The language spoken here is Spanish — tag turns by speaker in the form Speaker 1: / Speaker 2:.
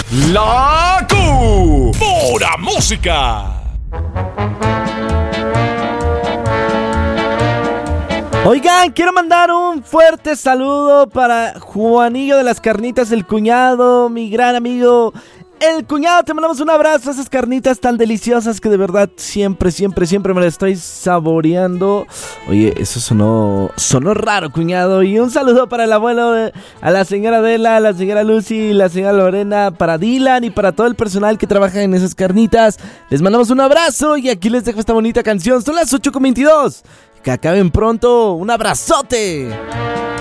Speaker 1: La Pura Música.
Speaker 2: Oigan, quiero mandar un fuerte saludo para Juanillo de las Carnitas, el cuñado, mi gran amigo. El cuñado, te mandamos un abrazo. Esas carnitas tan deliciosas que de verdad siempre me las estoy saboreando. Oye, eso sonó raro, cuñado. Y un saludo para el abuelo, a la señora Adela, a la señora Lucy, la señora Lorena, para Dylan y para todo el personal que trabaja en esas carnitas. Les mandamos un abrazo y aquí les dejo esta bonita canción. Son las 8:22. Que acaben pronto. Un abrazote.